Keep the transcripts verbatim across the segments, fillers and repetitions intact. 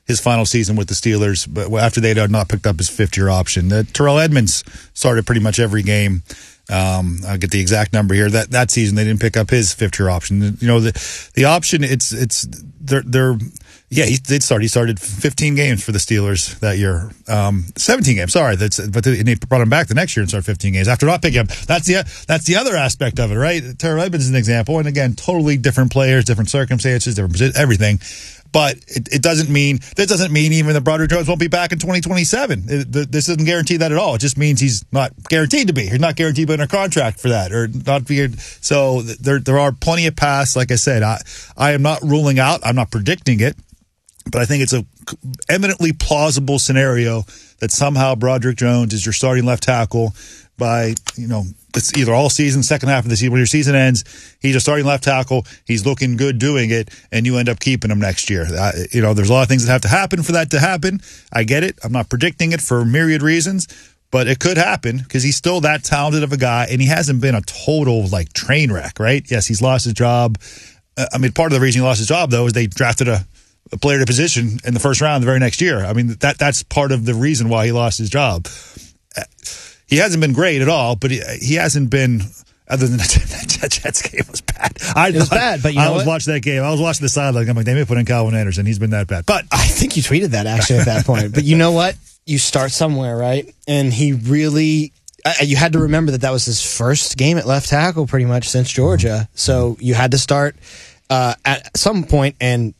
his final season with the Steelers, but after they had not picked up his fifth-year option. The Terrell Edmunds started pretty much every game. Um, I'll get the exact number here. That that season they didn't pick up his fifth-year option. You know, the the option. It's it's they're they're yeah. He did start. He started fifteen games for the Steelers that year. Um, seventeen games. Sorry, that's but they, and they brought him back the next year and started fifteen games after not picking him. That's the that's the other aspect of it, right? Terrell Edmunds is an example, and again, totally different players, different circumstances, different everything. But it, it doesn't mean that doesn't mean even that Broderick Jones won't be back in twenty twenty-seven. It, the, this doesn't guarantee that at all. It just means he's not guaranteed to be. He's not guaranteed to be in a contract for that, or not be. So there there are plenty of paths. Like I said, I I am not ruling out. I'm not predicting it, but I think it's a eminently plausible scenario that somehow Broderick Jones is your starting left tackle by, you know, it's either all season, second half of the season. When your season ends, he's a starting left tackle. He's looking good doing it, and you end up keeping him next year. Uh, you know, there's a lot of things that have to happen for that to happen. I get it. I'm not predicting it for myriad reasons, but it could happen because he's still that talented of a guy, and he hasn't been a total, like, train wreck, right? Yes, he's lost his job. Uh, I mean, part of the reason he lost his job, though, is they drafted a, a player to position in the first round the very next year. I mean, that that's part of the reason why he lost his job. Uh, He hasn't been great at all, but he, he hasn't been, other than that, that Jets game was bad. I, it was bad, but you know I was what? watching that game. I was watching the sideline. I'm like, they may put in Calvin Anderson. He's been that bad. But I think you tweeted that actually at that point. But you know what? You start somewhere, right? And he really, uh, you had to remember that that was his first game at left tackle pretty much since Georgia. So you had to start uh, at some point, and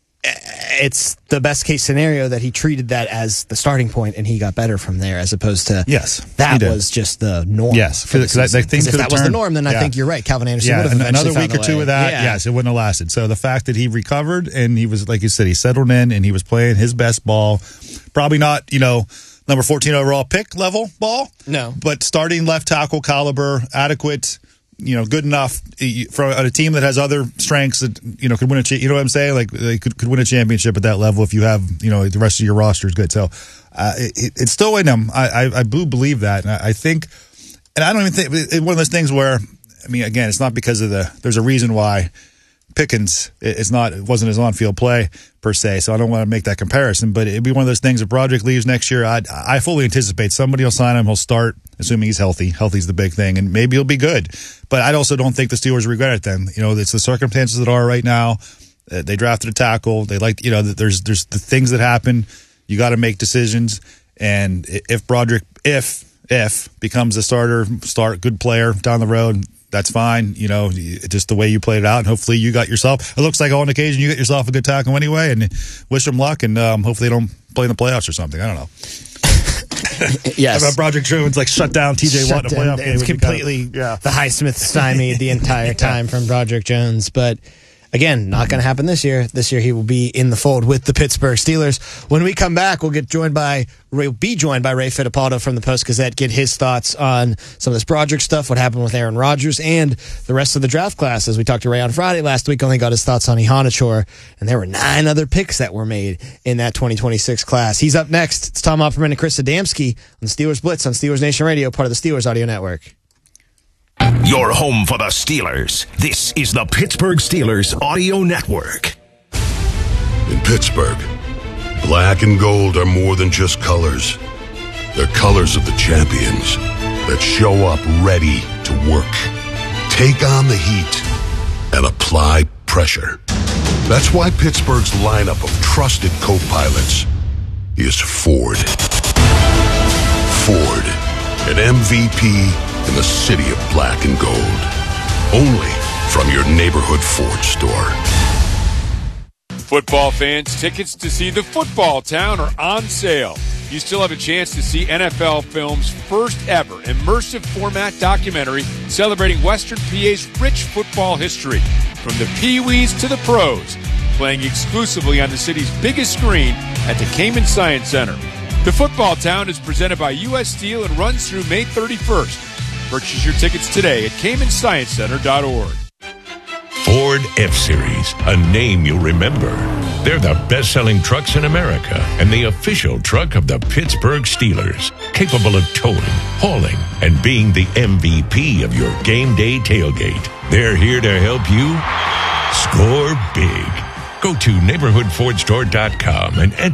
it's the best case scenario that he treated that as the starting point and he got better from there, as opposed to yes, that was just the norm. Yes, because I, I think if that was turned, the norm, then yeah. I think you're right. Calvin Anderson yeah, would have another week or found two of that. Yeah. Yes, it wouldn't have lasted. So the fact that he recovered and he was, like you said, he settled in and he was playing his best ball, probably not, you know, number fourteen overall pick level ball, no, but starting left tackle caliber, adequate. You know, good enough for a team that has other strengths that, you know, could win a, you know what I'm saying? Like, they could, could win a championship at that level if you have, you know, the rest of your roster is good. So, uh, it, it's still in them. I, I, I do believe that. And I, I think, and I don't even think, it's one of those things where, I mean, again, it's not because of the, there's a reason why Pickens, it's not, it wasn't his on-field play per se, so I don't want to make that comparison, but it'd be one of those things. If Broderick leaves next year, I I fully anticipate somebody will sign him, he'll start, assuming he's healthy. Healthy's the big thing, and maybe he'll be good. But I also don't think the Steelers regret it then. You know, it's the circumstances that are right now. Uh, they drafted a tackle. They like, you know, there's there's the things that happen. You got to make decisions, and if Broderick, if, if becomes a starter, start, good player down the road, that's fine, you know, just the way you played it out. And hopefully you got yourself, it looks like on occasion you get yourself a good tackle anyway, and wish them luck, and um, hopefully they don't play in the playoffs or something. I don't know. Yes. About Broderick Jones, like shut down T J Watt in a playoff game. It's completely kind of, yeah. the Highsmith stymied the entire time from Broderick Jones. But again, not going to happen this year. This year he will be in the fold with the Pittsburgh Steelers. When we come back, we'll get joined by we'll be joined by Ray Fittipaldo from the Post-Gazette, get his thoughts on some of this Broderick stuff, what happened with Aaron Rodgers, and the rest of the draft class. As we talked to Ray on Friday last week, only got his thoughts on Ihanachor, and there were nine other picks that were made in that twenty twenty-six class. He's up next. It's Tom Opperman and Chris Adamski on the Steelers Blitz on Steelers Nation Radio, part of the Steelers Audio Network. Your home for the Steelers. This is the Pittsburgh Steelers Audio Network. In Pittsburgh, black and gold are more than just colors. They're colors of the champions that show up ready to work, take on the heat, and apply pressure. That's why Pittsburgh's lineup of trusted co-pilots is Ford. Ford, an M V P in the city of black and gold. Only from your neighborhood Ford store. Football fans, tickets to see the Football Town are on sale. You still have a chance to see N F L Films' first ever immersive format documentary celebrating Western P A's rich football history, from the Pee-wees to the pros, playing exclusively on the city's biggest screen at the Cayman Science Center. The Football Town is presented by U S Steel and runs through May thirty-first. Purchase your tickets today at Cayman Science Center dot org. Ford F-Series, a name you'll remember. They're the best-selling trucks in America and the official truck of the Pittsburgh Steelers, capable of towing, hauling, and being the M V P of your game day tailgate. They're here to help you score big. Go to neighborhood ford store dot com and enter